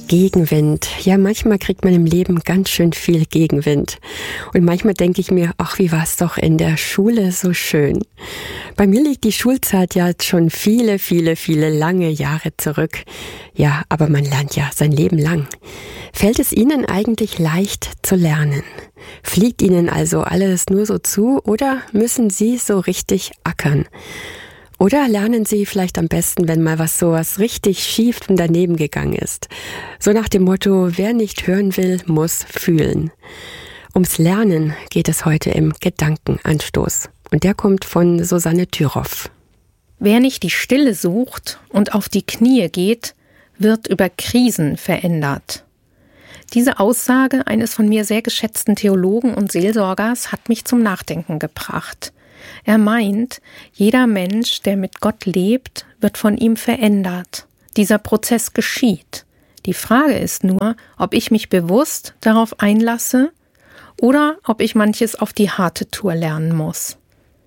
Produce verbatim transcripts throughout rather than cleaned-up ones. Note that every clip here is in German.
Gegenwind. Ja, manchmal kriegt man im Leben ganz schön viel Gegenwind. Und manchmal denke ich mir, ach, wie war es doch in der Schule so schön. Bei mir liegt die Schulzeit ja schon viele, viele, viele lange Jahre zurück. Ja, aber man lernt ja sein Leben lang. Fällt es Ihnen eigentlich leicht zu lernen? Fliegt Ihnen also alles nur so zu oder müssen Sie so richtig ackern? Oder lernen Sie vielleicht am besten, wenn mal was sowas richtig schief und daneben gegangen ist. So nach dem Motto, wer nicht hören will, muss fühlen. Ums Lernen geht es heute im Gedankenanstoß. Und der kommt von Susanne Thüroff. Wer nicht die Stille sucht und auf die Knie geht, wird über Krisen verändert. Diese Aussage eines von mir sehr geschätzten Theologen und Seelsorgers hat mich zum Nachdenken gebracht. Er meint, jeder Mensch, der mit Gott lebt, wird von ihm verändert. Dieser Prozess geschieht. Die Frage ist nur, ob ich mich bewusst darauf einlasse oder ob ich manches auf die harte Tour lernen muss.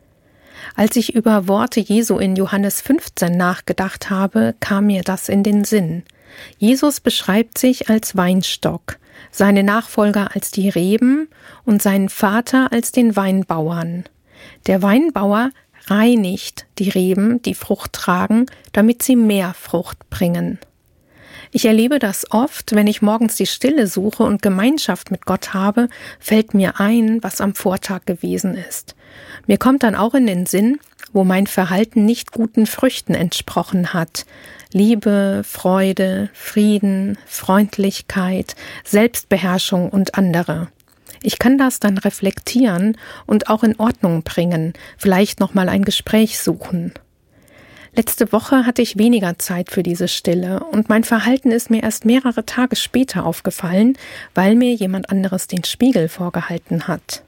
Als ich über Worte Jesu in Johannes fünfzehn nachgedacht habe, kam mir das in den Sinn. Jesus beschreibt sich als Weinstock, seine Nachfolger als die Reben und seinen Vater als den Weinbauern. Der Weinbauer reinigt die Reben, die Frucht tragen, damit sie mehr Frucht bringen. Ich erlebe das oft, wenn ich morgens die Stille suche und Gemeinschaft mit Gott habe, fällt mir ein, was am Vortag gewesen ist. Mir kommt dann auch in den Sinn, wo mein Verhalten nicht guten Früchten entsprochen hat. Liebe, Freude, Frieden, Freundlichkeit, Selbstbeherrschung und andere. Ich kann das dann reflektieren und auch in Ordnung bringen, vielleicht nochmal ein Gespräch suchen. Letzte Woche hatte ich weniger Zeit für diese Stille und mein Verhalten ist mir erst mehrere Tage später aufgefallen, weil mir jemand anderes den Spiegel vorgehalten hat.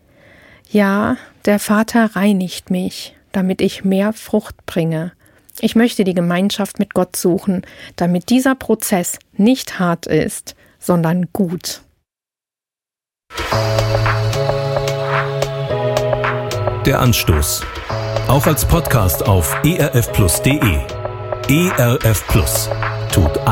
Ja, der Vater reinigt mich, damit ich mehr Frucht bringe. Ich möchte die Gemeinschaft mit Gott suchen, damit dieser Prozess nicht hart ist, sondern gut. Der Anstoß. Auch als Podcast auf e r f plus punkt d e. E R F Plus tut